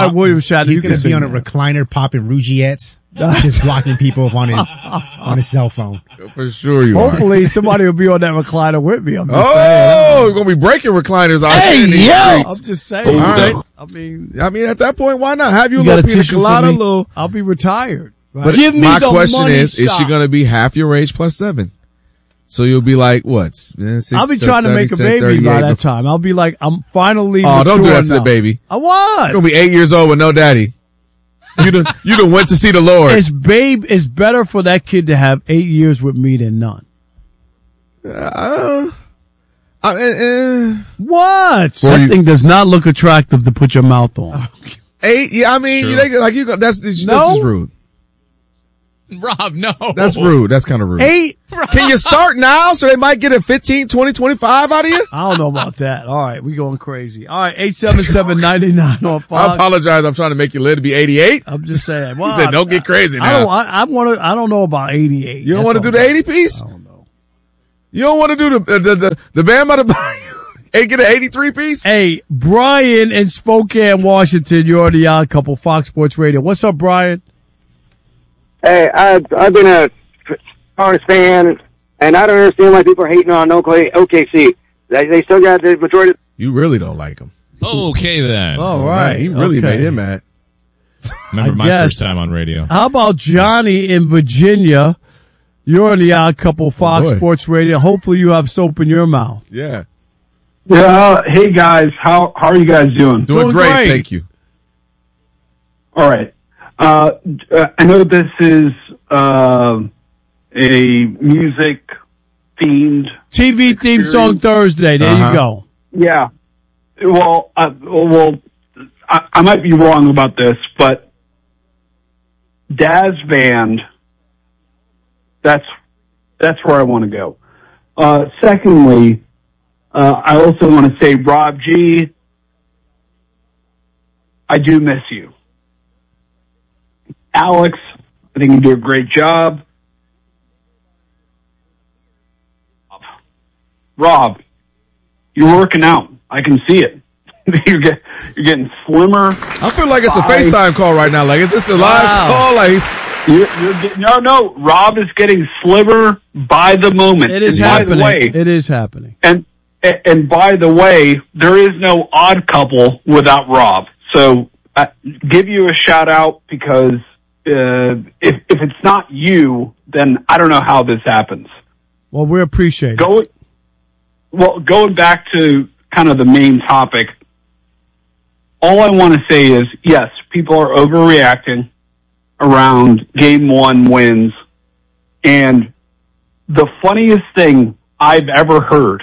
Roy Williams shot. He's going to be on a recliner popping Rougettes, just blocking people on his cell phone. For sure you Hopefully somebody will be on that recliner with me. I'm just saying. we're going to be breaking recliners out here in these streets. I'm just saying. All right. I mean, at that point, why not? Have you a got little a pina tissue colada, for me? little. I'll be retired. Right? But Give me my the question money is she shot. going to be half your age plus 7? So you'll be like, what? 6, I'll be trying to make a baby by that time. I'll be like, I'm finally Oh, don't do that to now. the baby. I what? You're going to be 8 years old with no daddy. You done went to see the Lord. It's better for that kid to have 8 years with me than none. What? That thing does not look attractive to put your mouth on. 8? Yeah, I mean, this is rude. Rob, no. That's rude. That's kind of rude. 8? Can you start now so they might get a 15, 20, 25 out of you? I don't know about that. All right, we going crazy. All right, 877-99 on 5. I apologize. I'm trying to make you live to be 88. I'm just saying. Well, He said, don't get crazy now. I don't know about 88. You don't want to do the 80 piece? I don't know. You don't want to do the Bam by the Bayou and get an 83 piece? Hey, Brian in Spokane, Washington. You're on the Odd Couple, Fox Sports Radio. What's up, Brian? Hey, I've been a Stars fan, and I don't understand why people are hating on OKC. They still got the majority. You really don't like him. Okay, then. All right. He really made him mad. Remember my first time on radio. How about Johnny in Virginia? You're on the Odd Couple, Fox Sports Radio. Hopefully you have soap in your mouth. Yeah. Yeah. Hey, guys. How are you guys doing? Doing great. Thank you. All right. I know this is a music themed TV theme song Thursday. There you go. Yeah. Well, I might be wrong about this, but Daz Band, that's where I want to go. Secondly, I also want to say, Rob G, I do miss you. Alex, I think you do a great job. Rob, you're working out. I can see it. You're getting slimmer. I feel like it's a FaceTime call right now. Like, is this a live call? Like, no. Rob is getting slimmer by the moment. It is happening. It is happening. And by the way, there is no Odd Couple without Rob. So give you a shout out because if it's not you, then I don't know how this happens. Well, we appreciate it. Going back to kind of the main topic, all I want to say is, yes, people are overreacting around Game 1 wins. And the funniest thing I've ever heard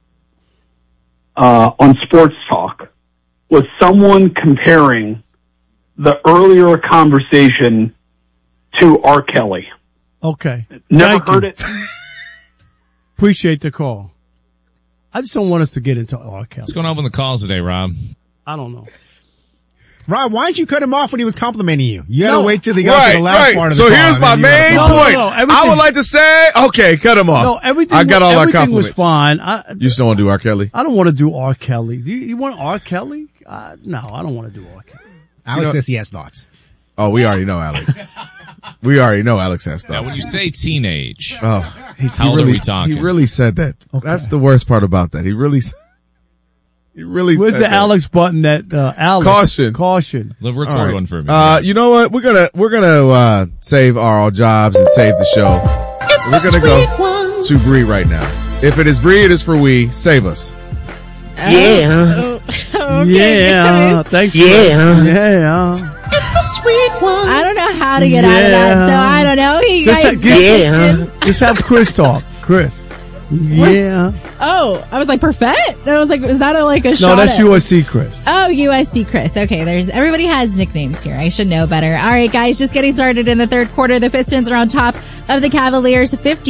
on Sports Talk was someone comparing the earlier conversation to R. Kelly. Okay. Never heard it. Appreciate the call. I just don't want us to get into R. Kelly. What's going on with the calls today, Rob? I don't know. Rob, why didn't you cut him off when he was complimenting you? You had to wait till he got to the last part of the So call. here's my main point. I would like to say, okay, cut him off. No, everything. I got all our everything compliments. was fine. You just don't want to do R. Kelly? I don't want to do R. Kelly. You want R. Kelly? No, I don't want to do R. Kelly. Alex says he has thoughts. Oh, we already know Alex. We already know Alex has thoughts. Now, when you say teenage, how old are we talking? He really said that. Okay. That's the worst part about that. He really Where's said the that. Alex button that Alex? Caution. Record right. one for me. You know what? We're gonna save our jobs and save the show. We're gonna go to Bree right now. If it is Bree, it is for we. Save us. Yeah. Okay. Yeah. Thanks. Yeah. Yeah. It's the sweet one. I don't know how to get out of that, so I don't know. You guys Just have Chris talk. Chris. Yeah. Oh, I was like, Perfect? I was like, is that a shot? No, that's USC Chris. Oh, USC Chris. Okay, everybody has nicknames here. I should know better. All right, guys, just getting started in the third quarter. The Pistons are on top of the Cavaliers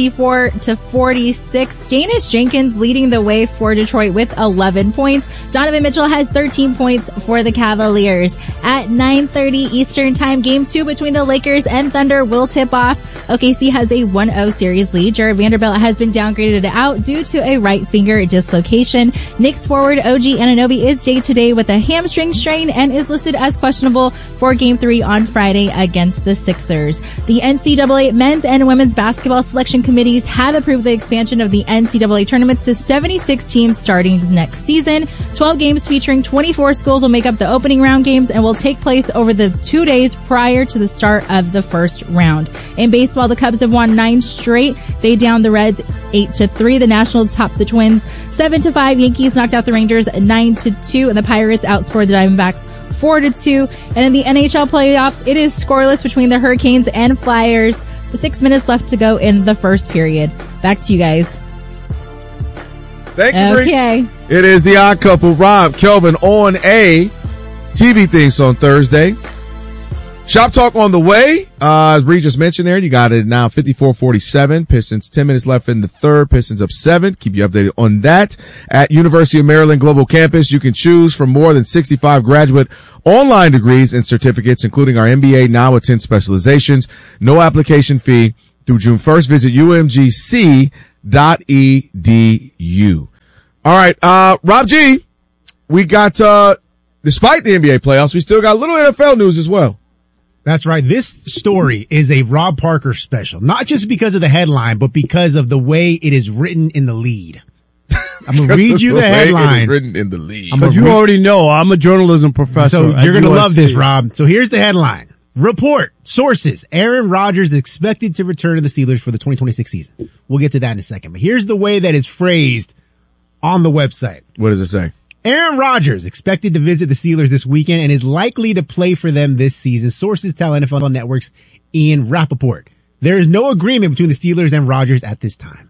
54-46. Janice Jenkins leading the way for Detroit with 11 points. Donovan Mitchell has 13 points for the Cavaliers. At 9:30 Eastern Time, Game 2 between the Lakers and Thunder will tip off. OKC has a 1-0 series lead. Jared Vanderbilt has been downgraded out due to a right finger dislocation. Knicks forward OG Anunoby is day-to-day with a hamstring strain and is listed as questionable for Game 3 on Friday against the Sixers. The NCAA men's and women's basketball selection committees have approved the expansion of the NCAA tournaments to 76 teams starting next season. 12 games featuring 24 schools will make up the opening round games and will take place over the 2 days prior to the start of the first round. In baseball, the Cubs have won 9 straight. They downed the Reds 8-3. The Nationals topped the Twins 7-5. Yankees knocked out the Rangers 9-2, and the Pirates outscored the Diamondbacks 4-2. And in the NHL playoffs, it is scoreless between the Hurricanes and Flyers. With 6 minutes left to go in the first period. Back to you guys. Thank you, okay. Bree. It is the Odd Couple, Rob, Kelvin on a TV Things on Thursday. Shop Talk on the way. As Bree just mentioned there, you got it now 54-47. Pistons 10 minutes left in the third. Pistons up 7. Keep you updated on that. At University of Maryland Global Campus, you can choose from more than 65 graduate online degrees and certificates, including our MBA now with 10 specializations. No application fee through June 1st. Visit umgc.edu. All right, Rob G, we got, despite the NBA playoffs, we still got a little NFL news as well. That's right. This story is a Rob Parker special, not just because of the headline, but because of the way it is written in the lead. I'm going to read you the headline. It is written in the lead. But you already know I'm a journalism professor. So you're going to love this, Rob. So here's the headline. Report. Sources. Aaron Rodgers expected to return to the Steelers for the 2026 season. We'll get to that in a second. But here's the way that it's phrased on the website. What does it say? Aaron Rodgers expected to visit the Steelers this weekend and is likely to play for them this season. Sources tell NFL Network's Ian Rappaport. There is no agreement between the Steelers and Rodgers at this time.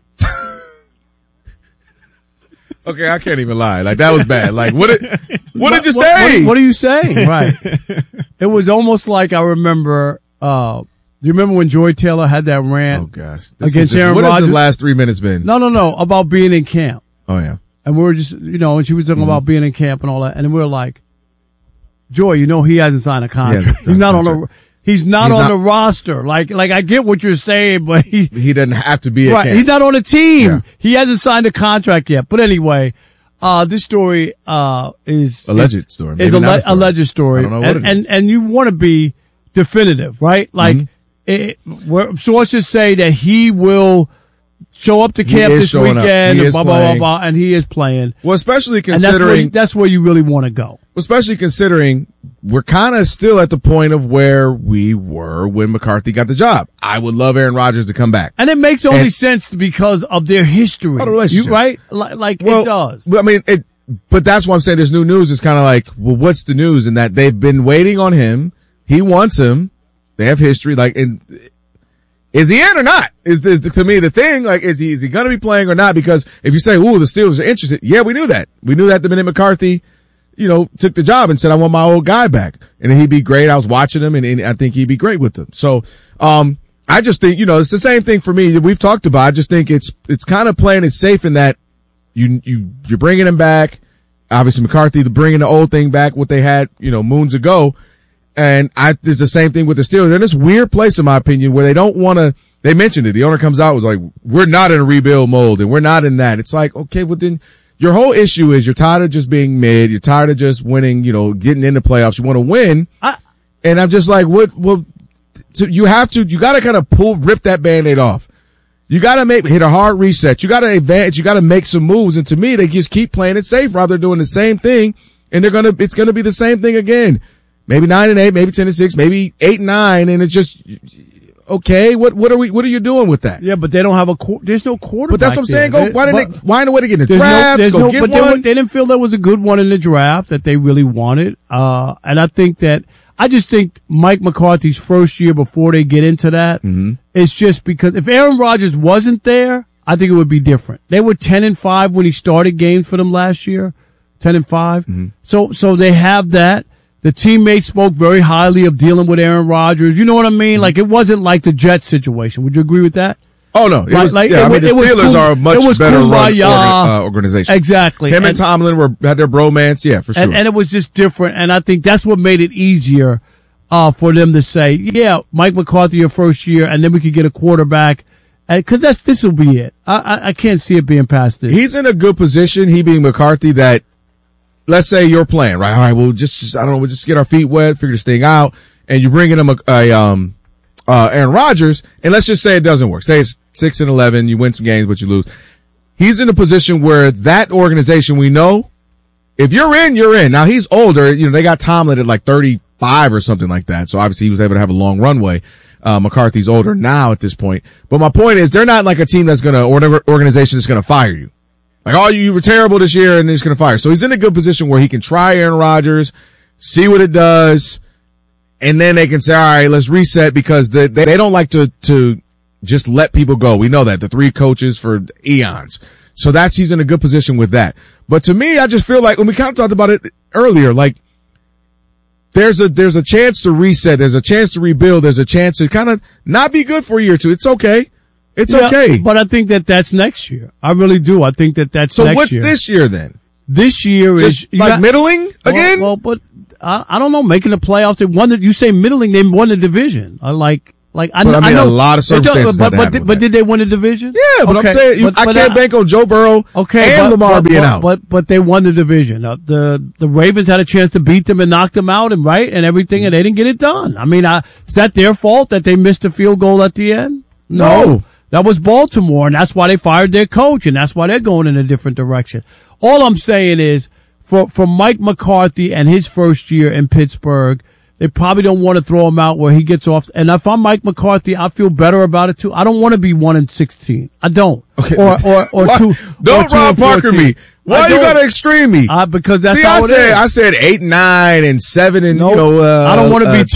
Okay, I can't even lie. Like, that was bad. Like, what did you say? What are you saying? Right. It was almost like I remember, do you remember when Joy Taylor had that rant? Oh gosh. Against Aaron Rodgers? What has the last 3 minutes been? No, about being in camp. Oh yeah. And we were just, and she was talking about being in camp and all that. And we were like, Joy, he hasn't signed a contract. He's not on the roster. Like I get what you're saying, but he doesn't have to be right. He's not on the team. Yeah. He hasn't signed a contract yet. But anyway, this story, is alleged story. Is alleged story. I don't know what it is. And you want to be definitive, right? Like, sources say that he will show up to camp this weekend, and blah, blah, blah, and he is playing. Well, especially considering that's where you really want to go. Especially considering we're kind of still at the point of where we were when McCarthy got the job. I would love Aaron Rodgers to come back. And it makes only sense because of their history. Oh, the relationship. Right? Like it does. I mean, but that's why I'm saying this new news is kind of like, well, what's the news? In that they've been waiting on him. He wants him. They have history. Is he in or not? Is to me the thing? Like, is he going to be playing or not? Because if you say, "Ooh, the Steelers are interested," yeah, we knew that. We knew that the minute McCarthy, took the job and said, "I want my old guy back," and he'd be great. I was watching him, and I think he'd be great with them. So, I just think it's the same thing for me. We've talked about. I just think it's kind of playing it safe in that you're bringing him back. Obviously, McCarthy bringing the old thing back, what they had moons ago. And it's the same thing with the Steelers. They're in this weird place, in my opinion, where they don't want to, they mentioned it. The owner comes out, was like, we're not in a rebuild mode and we're not in that. It's like, okay, well then your whole issue is you're tired of just being mid. You're tired of just winning, getting into playoffs. You want to win. And I'm just like, so you got to kind of rip that Band-Aid off. You got to hit a hard reset. You got to advance. You got to make some moves. And to me, they just keep playing it safe rather than doing the same thing. And it's going to be the same thing again. Maybe 9-8, maybe 10-6, maybe 8-9, and it's just okay. What are you doing with that? Yeah, but they don't have there's no quarterback. But that's what I'm saying. Why didn't they get in the draft? Get one. They didn't feel there was a good one in the draft that they really wanted. And I just think Mike McCarthy's first year before they get into that, it's just because if Aaron Rodgers wasn't there, I think it would be different. They were 10-5 when he started games for them last year, 10-5. So they have that. The teammates spoke very highly of dealing with Aaron Rodgers. You know what I mean? Like, it wasn't like the Jets situation. Would you agree with that? Oh, no. The Steelers are a much better run organization. Exactly. Him and Tomlin had their bromance. Yeah, for sure. And it was just different. And I think that's what made it easier for them to say, yeah, Mike McCarthy your first year, and then we could get a quarterback. Because this will be it. I can't see it being past this. He's in a good position, he being McCarthy, that let's say you're playing, right? All right, we'll just we'll just get our feet wet, figure this thing out, and you're bringing him Aaron Rodgers, and let's just say it doesn't work. Say it's 6-11, you win some games, but you lose. He's in a position where that organization, we know, if you're in, you're in. Now he's older, you know, they got Tomlin at like 35 or something like that, so obviously he was able to have a long runway. McCarthy's older now at this point. But my point is, they're not like a team or an organization that's gonna fire you. Like, oh, you were terrible this year and he's gonna fire. So he's in a good position where he can try Aaron Rodgers, see what it does, and then they can say, all right, let's reset, because they don't like to just let people go. We know that. The 3 coaches for eons. So he's in a good position with that. But to me, I just feel like, when we kind of talked about it earlier, like, there's a chance to reset. There's a chance to rebuild. There's a chance to kind of not be good for a year or two. It's okay. It's okay. But I think that's next year. I really do. I think that's next year. So what's this year then? This year just is like middling again? Well, but I don't know. Making the playoffs, they won. You say middling, they won the division. I know a lot of circumstances. But did they win the division? Yeah, but okay. I'm saying I can't bank on Joe Burrow and Lamar being out. But they won the division. The Ravens had a chance to beat them and knock them out and everything, and they didn't get it done. I mean, is that their fault that they missed a field goal at the end? No. That was Baltimore, and that's why they fired their coach, and that's why they're going in a different direction. All I'm saying is, for Mike McCarthy and his first year in Pittsburgh, they probably don't want to throw him out where he gets off. And if I'm Mike McCarthy, I feel better about it too. I don't want to be 1-16. I don't. Okay. Or two. Don't Rob Parker me. Why you gotta extreme me? Because that's how it is. I said 8-9 and 7 and I don't want to be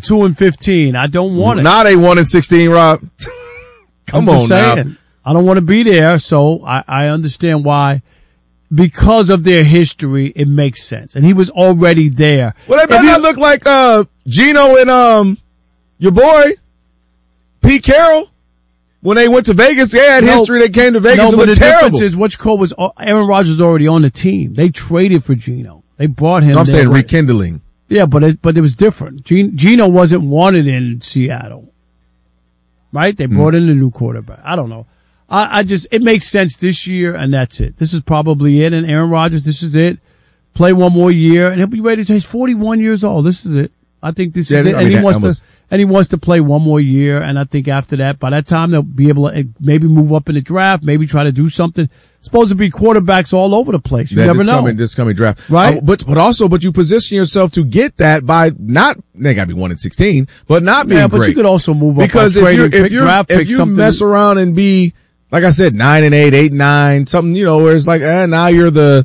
2-15. I don't want it. Not a 1-16, Rob. Come on now. I don't want to be there, so I understand why. Because of their history, it makes sense. And he was already there. Well, they better not look like Gino and your boy, Pete Carroll. When they went to Vegas, they had history. They came to Vegas and looked terrible. The difference is, Aaron Rodgers was already on the team. They traded for Gino. They brought him. I'm saying rekindling. Yeah, but it was different. Gino wasn't wanted in Seattle. Right? They brought in a new quarterback. I don't know. It makes sense this year, and that's it. This is probably it. And Aaron Rodgers, this is it. Play one more year, and he'll be ready to. He's 41 years old. This is it. I think this is it. And he wants to play one more year. And I think after that, by that time, they'll be able to maybe move up in the draft, maybe try to do something. It's supposed to be quarterbacks all over the place. You never know. This coming draft, right? But you position yourself to get that by they got to be 1-16, but not being great. But you could also move up because if you mess around and be, like I said, 9-8, 8-9, something, where it's like, now you're the,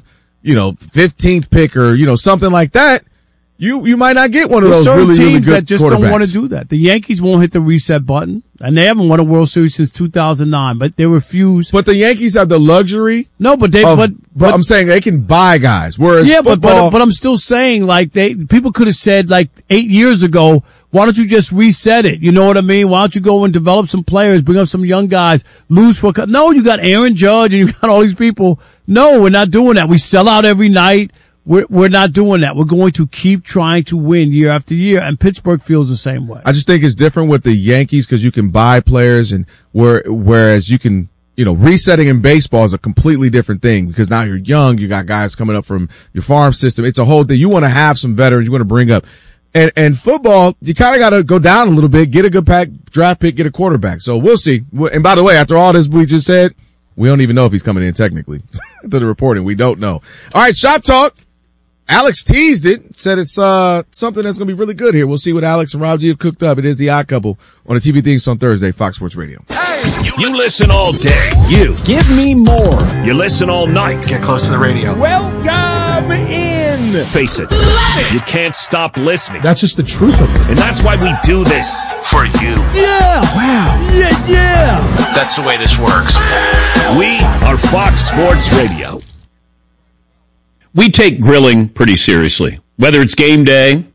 15th pick or, something like that. You might not get one of those really, really good that just don't want to do that. The Yankees won't hit the reset button, and they haven't won a World Series since 2009, but they refuse. But the Yankees have the luxury. No, but I'm saying they can buy guys. Whereas football, but I'm still saying, people could have said 8 years ago, why don't you just reset it? You know what I mean? Why don't you go and develop some players, bring up some young guys, lose for no, you got Aaron Judge and you got all these people. No, we're not doing that. We sell out every night. We're not doing that. We're going to keep trying to win year after year, and Pittsburgh feels the same way. I just think it's different with the Yankees because you can buy players, and whereas you can, resetting in baseball is a completely different thing because now you're young, you got guys coming up from your farm system. It's a whole thing. You want to have some veterans you want to bring up. And football, you kind of got to go down a little bit, get a good draft pick, get a quarterback. So we'll see. And by the way, after all this we just said, we don't even know if he's coming in technically to the reporting. We don't know. All right, Shop Talk. Alex teased it, said it's something that's going to be really good here. We'll see what Alex and Rob G have cooked up. It is The Odd Couple on the TV Things on Thursday, Fox Sports Radio. Hey, you listen all day. You give me more. You listen all night. Get close to the radio. Welcome in. Face it, you can't stop listening. That's just the truth of it. And that's why we do this for you. Yeah. Wow. Yeah. That's the way this works. We are Fox Sports Radio. We take grilling pretty seriously. Whether it's game day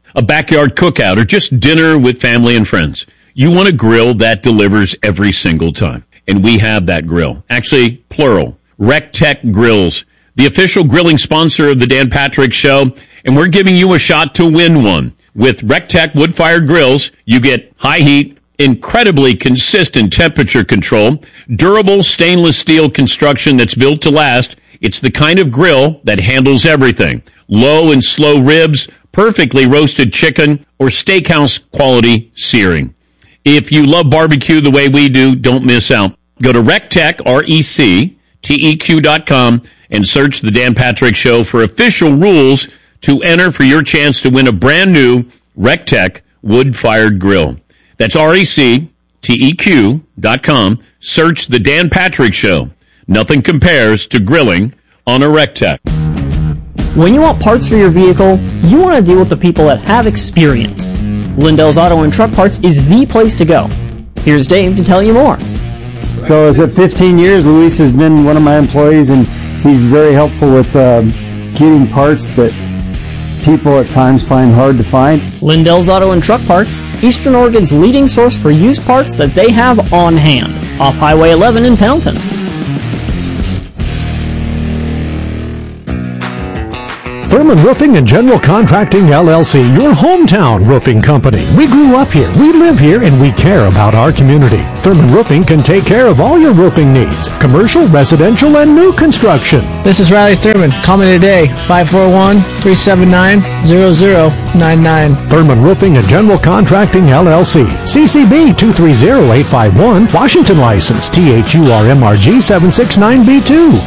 a backyard cookout, or just dinner with family and friends. You want a grill that delivers every single time. And we have that grill. Actually, plural. RecTech Grills, the official grilling sponsor of the Dan Patrick Show. And we're giving you a shot to win one. With RecTech wood-fired grills, you get high heat, incredibly consistent temperature control, durable stainless steel construction that's built to last. It's the kind of grill that handles everything. Low and slow ribs, perfectly roasted chicken, or steakhouse quality searing. If you love barbecue the way we do, don't miss out. Go to RecTech, RecTeq.com, and search the Dan Patrick Show for official rules to enter for your chance to win a brand new RecTech wood-fired grill. That's RecTeq.com. Search the Dan Patrick Show. Nothing compares to grilling on a RecTech. When you want parts for your vehicle, you want to deal with the people that have experience. Lindell's Auto and Truck Parts is the place to go. Here's Dave to tell you more. So is it 15 years? Luis has been one of my employees, and he's very helpful with getting parts that people at times find hard to find. Lindell's Auto and Truck Parts, Eastern Oregon's leading source for used parts that they have on hand, off Highway 11 in Pendleton. Thurman Roofing and General Contracting, LLC, your hometown roofing company. We grew up here, we live here, and we care about our community. Thurman Roofing can take care of all your roofing needs, commercial, residential, and new construction. This is Riley Thurman. Call me today, 541-379-0099. Thurman Roofing and General Contracting, LLC, CCB 230851, Washington license, THURMRG 769B2.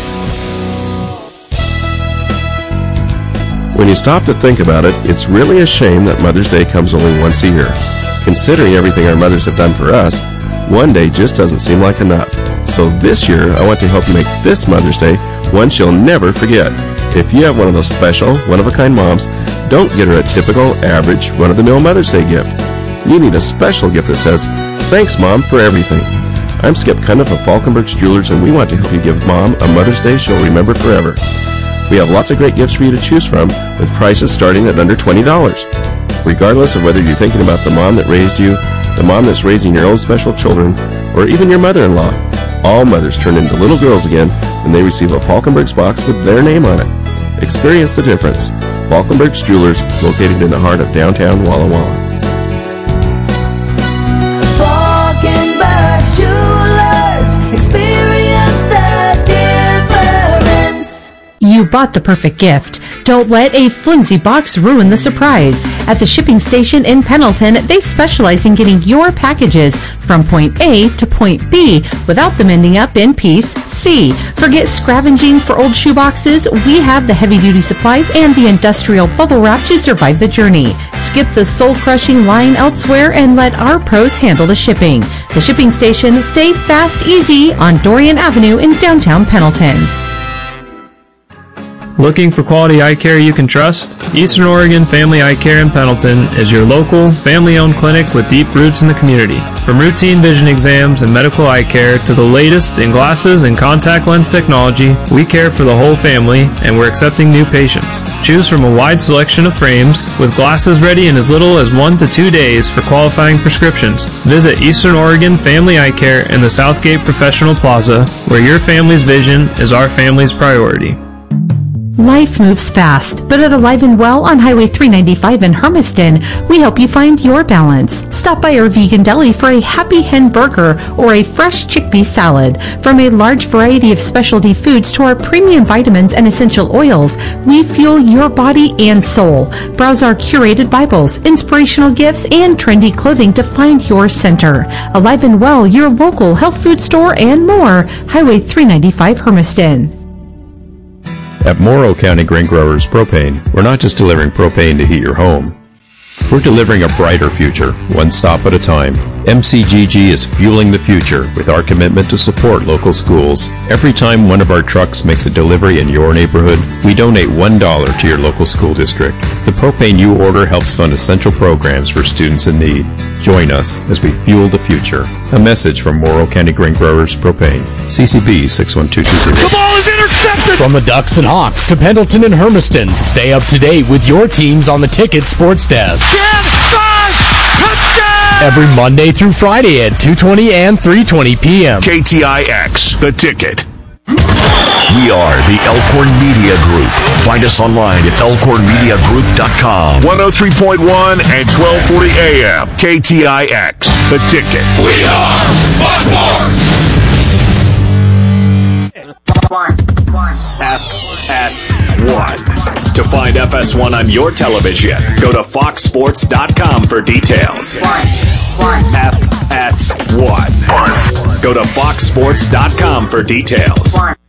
When you stop to think about it, it's really a shame that Mother's Day comes only once a year. Considering everything our mothers have done for us, one day just doesn't seem like enough. So this year, I want to help you make this Mother's Day one she'll never forget. If you have one of those special, one-of-a-kind moms, don't get her a typical, average, run-of-the-mill Mother's Day gift. You need a special gift that says, "Thanks, Mom, for everything." I'm Skip Cundiff of Falkenberg's Jewelers, and we want to help you give Mom a Mother's Day she'll remember forever. We have lots of great gifts for you to choose from, with prices starting at under $20. Regardless of whether you're thinking about the mom that raised you, the mom that's raising your own special children, or even your mother-in-law, all mothers turn into little girls again when they receive a Falkenberg's box with their name on it. Experience the difference. Falkenberg's Jewelers, located in the heart of downtown Walla Walla. Falkenberg's Jewelers. Experience the difference. You bought the perfect gift. Don't let a flimsy box ruin the surprise. At the shipping station in Pendleton, they specialize in getting your packages from point A to point B without them ending up in piece C. Forget scavenging for old shoe boxes. We have the heavy-duty supplies and the industrial bubble wrap to survive the journey. Skip the soul-crushing line elsewhere and let our pros handle the shipping. The shipping station, safe, fast, easy on Dorian Avenue in downtown Pendleton. Looking for quality eye care you can trust? Eastern Oregon Family Eye Care in Pendleton is your local, family-owned clinic with deep roots in the community. From routine vision exams and medical eye care to the latest in glasses and contact lens technology, we care for the whole family, and we're accepting new patients. Choose from a wide selection of frames, with glasses ready in as little as 1 to 2 days for qualifying prescriptions. Visit Eastern Oregon Family Eye Care in the Southgate Professional Plaza, where your family's vision is our family's priority. Life moves fast, but at Alive and Well on Highway 395 in Hermiston, we help you find your balance. Stop by our vegan deli for a Happy Hen burger or a fresh chickpea salad. From a large variety of specialty foods to our premium vitamins and essential oils, we fuel your body and soul. Browse our curated Bibles, inspirational gifts, and trendy clothing to find your center. Alive and Well, your local health food store and more. Highway 395 Hermiston. At Morrow County Grain Growers Propane, we're not just delivering propane to heat your home. We're delivering a brighter future, one stop at a time. MCGG is fueling the future with our commitment to support local schools. Every time one of our trucks makes a delivery in your neighborhood, we donate $1 to your local school district. The propane you order helps fund essential programs for students in need. Join us as we fuel the future. A message from Morrow County Grain Growers Propane. CCB 61220. The ball is intercepted! From the Ducks and Hawks to Pendleton and Hermiston, stay up to date with your teams on the Ticket Sports Desk. 10, 5, touchdown! Every Monday through Friday at 2:20 and 3:20 p.m. KTIX, The Ticket. We are the Elkhorn Media Group. Find us online at elkhornmediagroup.com. 103.1 and 1240 AM. KTIX, The Ticket. We are Fox FS1. To find FS1 on your television, go to foxsports.com for details. FS1. Go to foxsports.com for details.